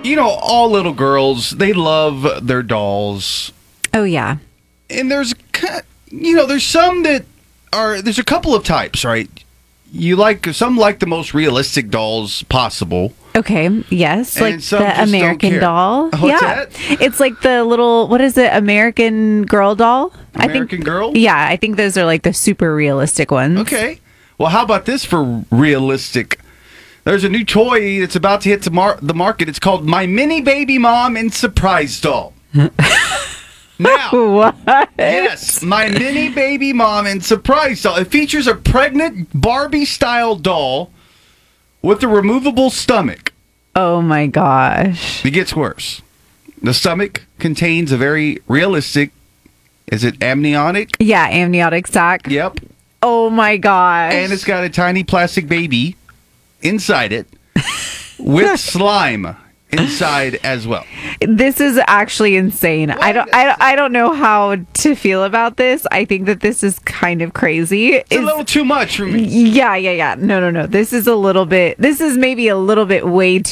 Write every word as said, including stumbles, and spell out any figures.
you know, all little girls, they love their dolls. Oh, yeah. And there's, you know, there's some that are, there's a couple of types, right? You like, some like the most realistic dolls possible. Okay, yes, And like some the just don't American care. Doll. What's yeah, that? it's like the little, what is it, American Girl doll? American I think, Girl? Yeah, I think those are like the super realistic ones. Okay. Well, how about this for realistic? There's a new toy that's about to hit the, mar- the market. It's called My Mini Baby Mom and Surprise Doll. Now, What? yes, My Mini Baby Mom and Surprise Doll. It features a pregnant Barbie-style doll with a removable stomach. Oh my gosh. It gets worse. The stomach contains a very realistic, is it amniotic? Yeah, amniotic sac. Yep. Oh my gosh. And it's got a tiny plastic baby inside it with slime inside as well. This is actually insane. I don't, I don't I don't know how to feel about this. I think that this is kind of crazy. It's a little too much for me. Yeah, yeah, yeah. No, no, no. This is a little bit, this is maybe a little bit way